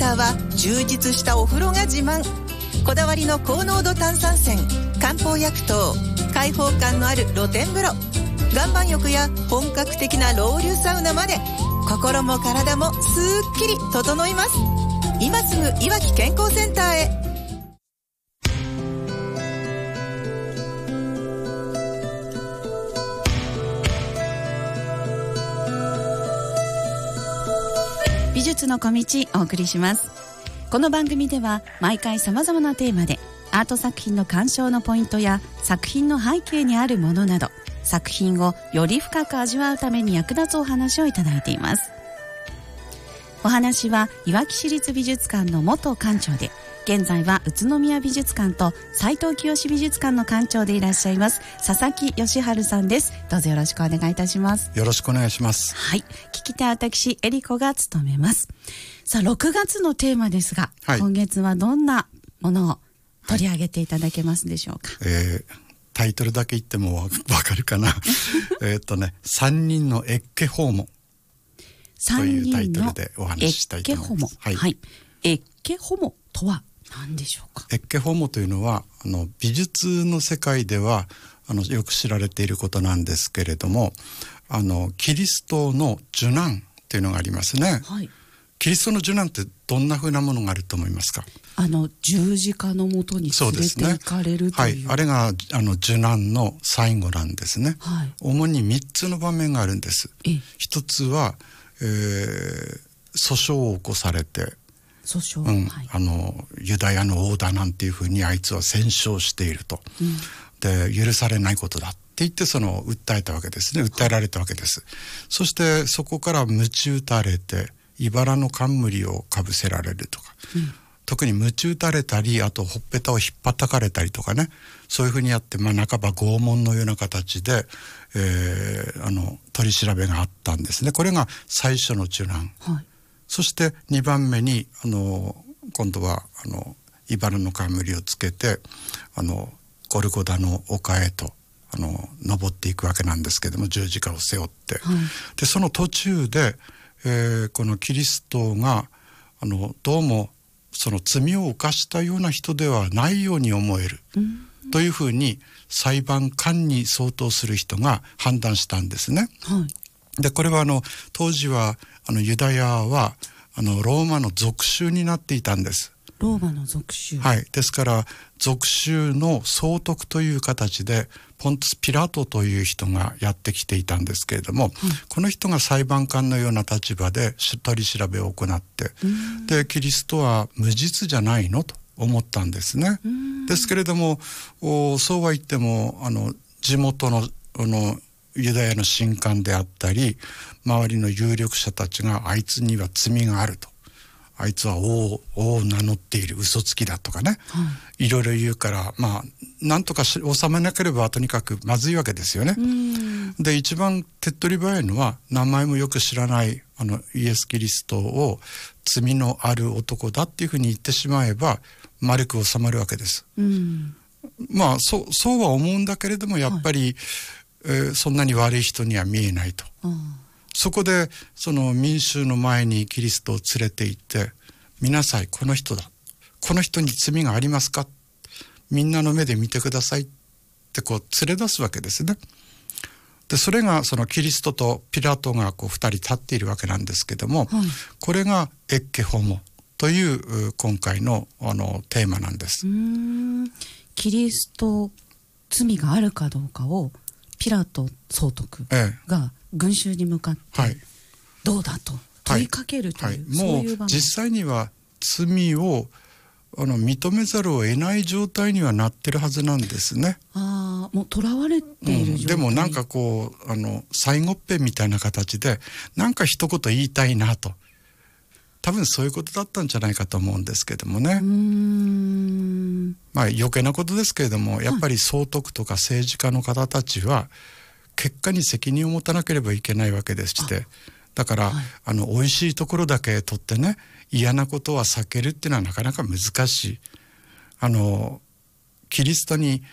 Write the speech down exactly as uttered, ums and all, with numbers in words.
ーは充実したお風呂が自慢。こだわりの高濃度炭酸泉、漢方薬湯、開放感のある露天風呂、岩盤浴や本格的なロウリュサウナまで、心も体もすっきり整います。今すぐいわき健康センターへ。 美術の小道お送りします。この番組では毎回様々なテーマでアート作品の鑑賞のポイントや作品の背景にあるものなど、作品をより深く味わうために役立つお話をいただいています。お話はいわき市立美術館の元館長で、現在は宇都宮美術館と斉藤清美術館の館長でいらっしゃいます佐々木義治さんです。どうぞよろしくお願いいたします。 よろしくお願いします。 はい、聞き手は私エリコが務めます。さあろくがつのテーマですが、はい、今月はどんなものを取り上げていただけますでしょうか。 はい、えー、タイトルだけ言ってもわかるかなえっとねさんにんのエッケ訪問というタイトルでお話ししたいと思います。 はいはい、エッケ訪問とは何でしょうか。 エッケ訪問というのはあの美術の世界ではあのよく知られていることなんですけれども、あのキリストの受難というのがありますね。はい、キリストの受難ってどんなふうなものがあると思いますか。 あの十字架のもとに連れて行かれるという、 はい、あれがあの受難の最後なんですね。はい、主にみっつの場面があるんです。一つは、えー、訴訟を起こされて、訴訟、うん、はい、あのユダヤの王だなんていうふうにあいつは戦勝していると、うん、で許されないことだって言ってその訴えたわけですね。訴えられたわけです。はい、そしてそこから鞭打たれて茨の冠をかぶせられるとか、うん、特に鞭打たれたり、あとほっぺたを引っ叩かれたりとかね、そういうふうにやって、まあ、半ば拷問のような形で、えー、あの取り調べがあったんですね。これが最初の受難。はい、そしてにばんめにあの今度はあの茨の冠をつけてあのゴルゴダの丘へとあの登っていくわけなんですけども、十字架を背負って、はい、でその途中で、えー、このキリストがあのどうもその罪を犯したような人ではないように思える、うん、というふうに裁判官に相当する人が判断したんですね。はい、でこれはあの当時はあのユダヤはあのローマの属州になっていたんです。 ローマの属州。 はい、ですから属州の総督という形でポンツ・ピラトという人がやってきていたんですけれども、はい、この人が裁判官のような立場で取り調べを行って、でキリストは無実じゃないのと思ったんですね。ですけれどもそうは言ってもあの地元のあのユダヤの神官であったり周りの有力者たちがあいつには罪があると、あいつは王、王を名乗っている嘘つきだとかね、はい、いろいろ言うから、まあなんとか収めなければとにかくまずいわけですよね。で一番手っ取り早いのは名前もよく知らないあのイエス・キリストを罪のある男だっていうふうに言ってしまえば丸く収まるわけです。うん、まあそそうは思うんだけれどもやっぱり、はい、えー、そんなに悪い人には見えないと。うん、そこでその民衆の前にキリストを連れて行って見なさい、この人だ、この人に罪がありますか、みんなの目で見てくださいってこう連れ出すわけですね。でそれがそのキリストとピラトがこうふたり立っているわけなんですけども、はい、これがエッケホモという今回のあのテーマなんです。うーん、キリスト罪があるかどうかをピラト総督が群衆に向かってどうだと問いかけるという、はいはい、そういう場面。もう実際には罪をあの認めざるを得ない状態にはなってるはずなんですね。 ああ、もう囚われている状態、うん、 でもなんかこうあの最後っぺんみたいな形でなんか一言言いたいなと、多分そういうことだったんじゃないかと思うんですけどもね。うーん、まあ余計なことですけれども、やっぱり総督とか政治家の方たちは結果に責任を持たなければいけないわけでして、だから、はい、あの美味しいところだけ取ってね、嫌なことは避けるっていうのはなかなか難しい。あのキリストに